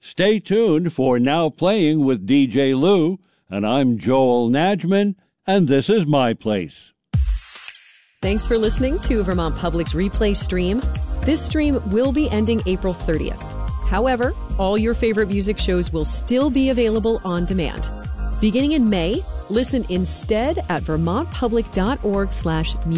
Stay tuned for Now Playing with DJ Lou, and I'm Joel Najman, and this is My Place. Thanks for listening to Vermont Public's replay stream. This stream will be ending April 30th. However, all your favorite music shows will still be available on demand. Beginning in May, listen instead at vermontpublic.org/music.